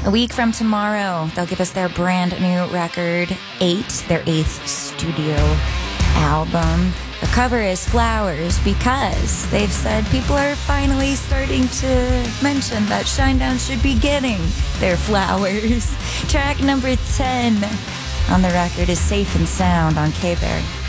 A week from tomorrow, they'll give us their brand new record, 8, their 8th studio album. The cover is flowers because they've said people are finally starting to mention that Shinedown should be getting their flowers. Track number 10 on the record is Safe and Sound on K-Bear.